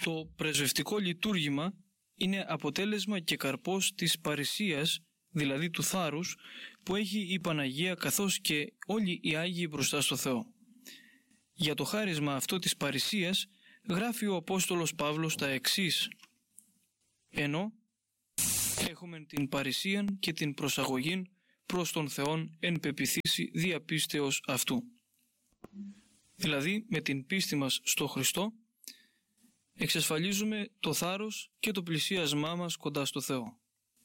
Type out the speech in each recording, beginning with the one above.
Το πρεσβευτικό λειτουργήμα είναι αποτέλεσμα και καρπός της παρησίας, δηλαδή του θάρρους, που έχει η Παναγία καθώς και όλοι οι Άγιοι μπροστά στο Θεό. Για το χάρισμα αυτό της παρησίας γράφει ο Απόστολος Παύλος τα εξής: «Ενώ έχουμε την παρησίαν και την προσαγωγήν προς τον Θεόν εν πεποιθήσει δια πίστεως αυτού». Δηλαδή με την πίστη μας στο Χριστό εξασφαλίζουμε το θάρρος και το πλησίασμά μας κοντά στο Θεό.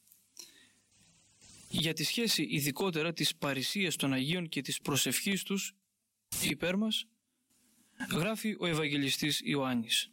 Για τη σχέση ειδικότερα της παρησίας των Αγίων και της προσευχής τους υπέρ μας γράφει ο Ευαγγελιστής Ιωάννης: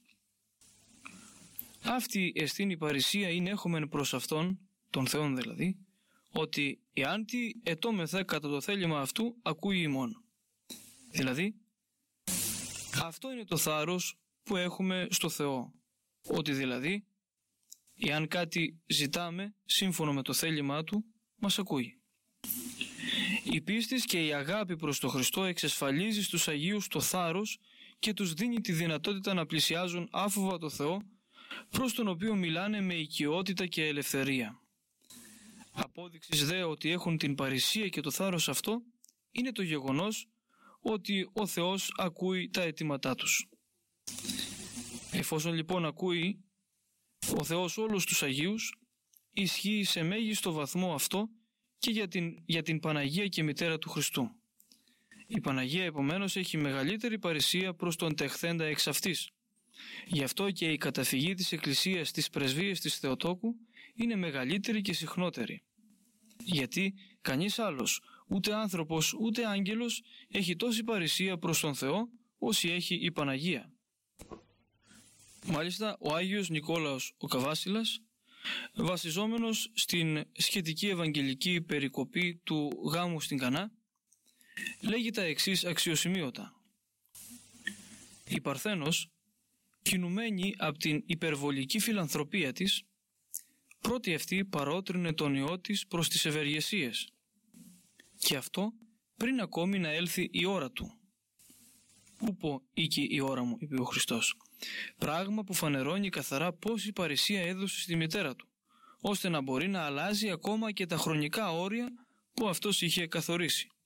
«Αυτή εστίν η παρησία είναι έχομεν προς Αυτόν, τον Θεόν δηλαδή, ότι εάν τι ετώμεθα κατά το θέλημα Αυτού ακούει ημών». Δηλαδή, αυτό είναι το θάρρος που έχουμε στο Θεό, ότι δηλαδή, εάν κάτι ζητάμε σύμφωνο με το θέλημά Του, μας ακούει. Η πίστη και η αγάπη προς τον Χριστό εξασφαλίζει στους Αγίους το θάρρος και τους δίνει τη δυνατότητα να πλησιάζουν άφοβα το Θεό, προς τον οποίο μιλάνε με οικειότητα και ελευθερία. Απόδειξης δε ότι έχουν την παρησία και το θάρρος αυτό είναι το γεγονός ότι ο Θεός ακούει τα αιτήματά τους. Εφόσον λοιπόν ακούει ο Θεός όλους τους Αγίους, ισχύει σε μέγιστο βαθμό αυτό και για την Παναγία και Μητέρα του Χριστού. Η Παναγία επομένως έχει μεγαλύτερη παρησία προς τον τεχθέντα εξ αυτής. Γι' αυτό και η καταφυγή της Εκκλησίας στις πρεσβείες της Θεοτόκου είναι μεγαλύτερη και συχνότερη. Γιατί κανείς άλλος, ούτε άνθρωπος ούτε άγγελος, έχει τόση παρησία προς τον Θεό όσοι έχει η Παναγία. Μάλιστα ο Άγιος Νικόλαος ο Καβάσιλας, βασιζόμενος στην σχετική ευαγγελική περικοπή του γάμου στην Κανά, λέγει τα εξής αξιοσημείωτα: «Η Παρθένος, κινουμένη από την υπερβολική φιλανθρωπία της, πρώτη αυτή παρότρινε τον Υιό της προς τις ευεργεσίες, και αυτό πριν ακόμη να έλθει η ώρα του. Ούπο οίκη η ώρα μου», είπε ο Χριστός. Πράγμα που φανερώνει καθαρά πόση παρησία έδωσε στη μητέρα του, ώστε να μπορεί να αλλάζει ακόμα και τα χρονικά όρια που αυτός είχε καθορίσει.